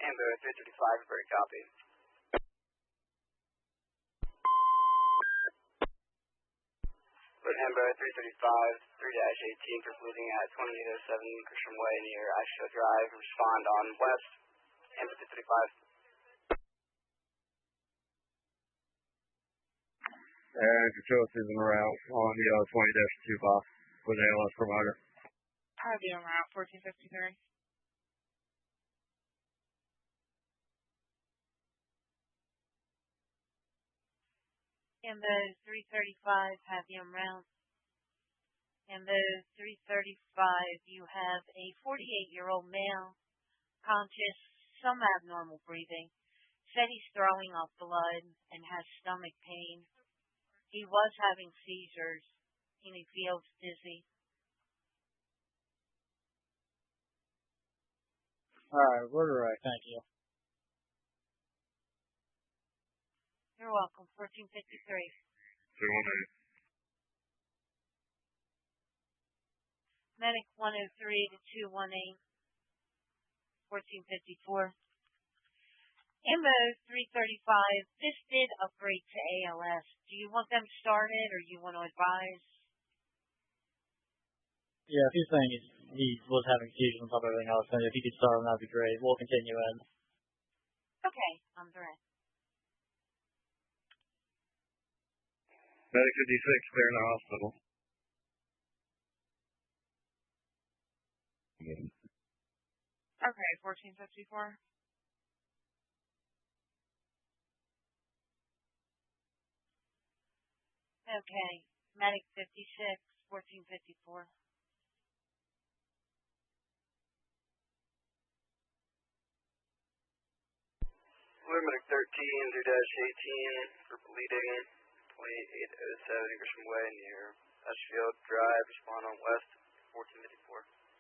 Amber 335, very copy. Amber 335, 3-18, proceeding at 2807 Grisham Way near Ashfield Drive. Respond on west. Amber 335. And Patrol is en route on the 20-2 box with ALS provider. I'll be en route 1453. Ambo 335, have you en route. Ambo 335, you have a 48-year-old male, conscious, some abnormal breathing. Said he's throwing up blood and has stomach pain. He was having seizures, and he feels dizzy. All right, we're right. Thank you. You're welcome. 1453. 218. Medic 103 to 218. 1454. Ambo 335, this did upgrade to ALS. Do you want them started or you want to advise? Yeah, if you're saying he was having seizures on top of everything else, then if you could start him, that'd be great. We'll continue in. Okay, I'm direct. Medic 56, clear in the hospital. Okay, 1454. Okay, Medic 56, 1454. Medic 13, 3-18, for bleeding, 2807 Grisham Way near Ashfield Drive. Respond on west, 1454.